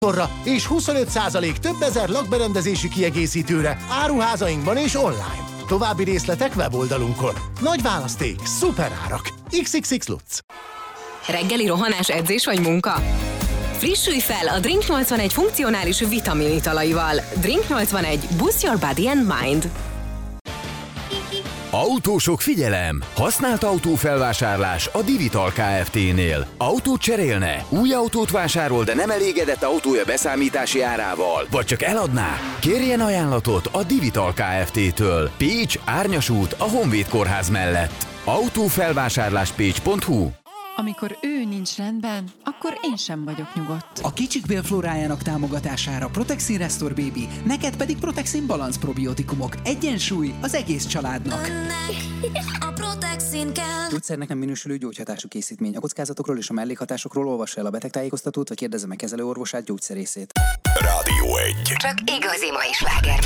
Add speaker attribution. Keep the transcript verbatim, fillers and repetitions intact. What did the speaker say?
Speaker 1: és huszonöt százalék több ezer lakberendezési kiegészítőre áruházainkban és online. További részletek weboldalunkon. Nagy választék, szuper árak. iksz iksz iksz Lutz.
Speaker 2: Reggeli rohanás, edzés vagy munka? Frissülj fel a Drink nyolcvanegy funkcionális vitamin italaival. Drink nyolcvanegy. Boost your body and mind.
Speaker 3: Autósok, figyelem! Használt autófelvásárlás a Divital Kft-nél. Autót cserélne? Új autót vásárol, de nem elégedett autója beszámítási árával? Vagy csak eladná? Kérjen ajánlatot a Divital Kft-től. Pécs, Árnyas út, a Honvéd kórház mellett. autófelvásárlás pécs pont hu.
Speaker 4: Amikor ő nincs rendben, akkor én sem vagyok nyugodt.
Speaker 5: A kicsik bélflórájának támogatására Protexin Restore Baby, neked pedig Protexin Balance probiotikumok. Egyensúly az egész családnak.
Speaker 6: Önnek a Protexin kell.
Speaker 5: Gyógyszernek nem minősülő gyógyhatású készítmény. A kockázatokról és a mellékhatásokról olvassa el a betegtájékoztatót, vagy kérdezze meg kezelőorvosát, gyógyszerészét.
Speaker 3: Rádió egy.
Speaker 2: Csak igazi mai sláger.